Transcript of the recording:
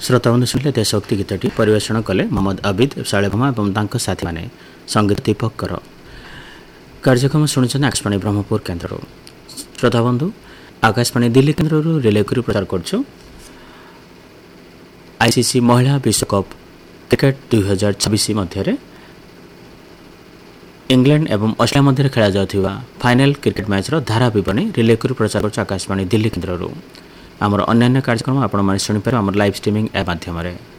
श्रोताबंधु शुणिले देशभक्ति गीतटी परिवेषण कले मोहम्मद आबिद सालेभमा और साथी मैंने संगीत दीपक कर कार्यक्रम शुणुन आकाशवाणी ब्रह्मपुर केन्द्र। श्रोताबंधु आकाशवाणी दिल्ली केन्द्र रिले कर प्रचार करुँ आईसीसी महिला विश्वकप क्रिकेट 2026 मध्य इंग्लैंड एवं ऑस्ट्रेलिया मध्य खेला जाउथिबा फाइनल क्रिकेट मैचर धारा विवरणी रिले कर प्रचार कर आकाशवाणी दिल्ली केन्द्र। आमर अन्य कार्यक्रम आपण माने शुणी पारे आमर लाइव स्ट्रीमिंग ऐप माध्यम।